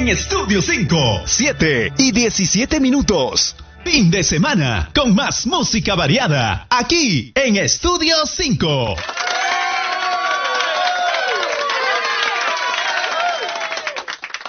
en Estudio 5. 7:17. Fin de semana con más música variada aquí en Estudio 5.